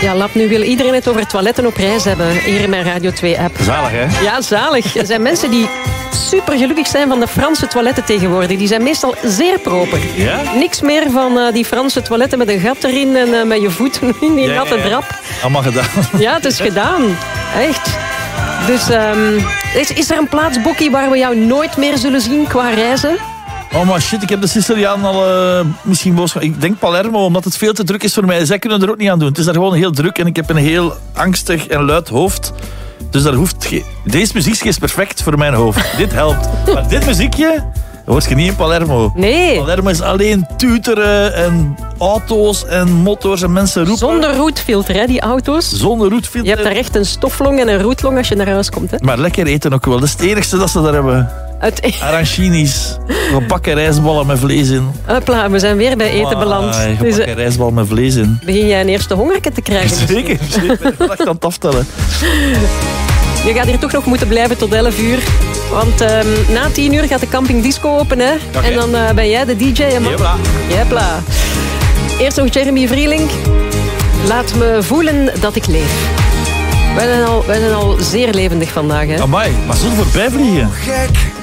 Ja, Lap, nu wil iedereen het over toiletten op reis hebben. Hier in mijn Radio 2-app. Zalig, hè? Ja, zalig. Er zijn mensen die super gelukkig zijn van de Franse toiletten tegenwoordig. Die zijn meestal zeer proper. Ja? Niks meer van die Franse toiletten met een gat erin en met je voeten in die natte drap. Allemaal gedaan. Ja, het is gedaan. Echt. Dus is er een plaats, Bokkie, waar we jou nooit meer zullen zien qua reizen? Oh, maar shit, ik heb de Sicilianen al misschien boos. Ik denk Palermo, omdat het veel te druk is voor mij. Zij kunnen er ook niet aan doen. Het is daar gewoon heel druk en ik heb een heel angstig en luid hoofd. Dus daar hoeft deze muziekje is perfect voor mijn hoofd. Dit helpt. Maar dit muziekje hoort je niet in Palermo. Nee. Palermo is alleen tuteren en auto's en motors en mensen roepen. Zonder roetfilter, hè, die auto's. Zonder roetfilter. Je hebt daar echt een stoflong en een roetlong als je naar huis komt. Hè. Maar lekker eten ook wel. Dat is het enigste dat ze daar hebben. Arancinis. Gebakken rijstballen met vlees in. Hopla, we zijn weer bij eten beland. Gebakken rijstbal met vlees in. Begin jij een eerste hongerke te krijgen? Zeker. Ik ben echt aan het aftellen. Je gaat hier toch nog moeten blijven tot 11 uur. Want na 10 uur gaat de camping disco open. Hè? Okay. En dan ben jij de DJ, hè, man? Jepla. Eerst nog Jeremy Vrielink. Laat me voelen dat ik leef. Wij zijn al zeer levendig vandaag. Hè? Amai, maar zullen we voorbij vliegen?